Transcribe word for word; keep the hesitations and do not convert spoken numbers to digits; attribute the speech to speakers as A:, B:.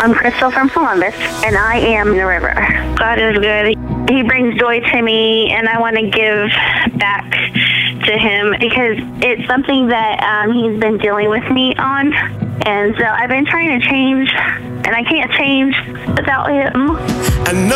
A: I'm Crystal from Columbus, and I am the river. God is good. He brings joy to me, and I want to give back to him because it's something that um, he's been dealing with me on. And so I've been trying to change, and I can't change without him.
B: I know